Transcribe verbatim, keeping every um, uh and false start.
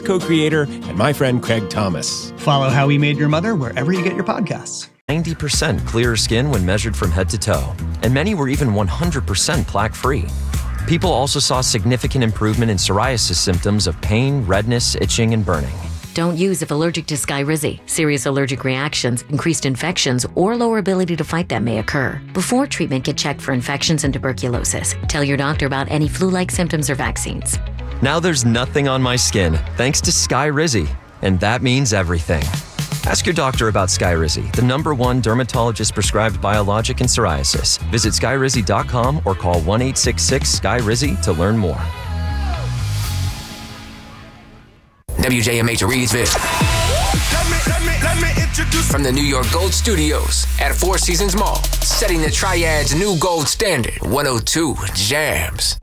co-creator, and my friend Craig Thomas. Follow How We Made Your Mother wherever you get your podcasts. ninety percent clearer skin when measured from head to toe, and many were even one hundred percent plaque-free. People also saw significant improvement in psoriasis symptoms of pain, redness, itching, and burning. Don't use if allergic to Skyrizi. Serious allergic reactions, increased infections, or lower ability to fight them may occur. Before treatment, get checked for infections and tuberculosis. Tell your doctor about any flu-like symptoms or vaccines. Now there's nothing on my skin, thanks to Skyrizi, and that means everything. Ask your doctor about Skyrizi, the number one dermatologist-prescribed biologic in psoriasis. Visit skyrizi dot com or call one eight six six Sky Rizzy to learn more. W J M H Reedsville. Let me, let me, let me introduce from the New York Gold Studios at Four Seasons Mall, setting the Triad's new gold standard. one oh two Jams.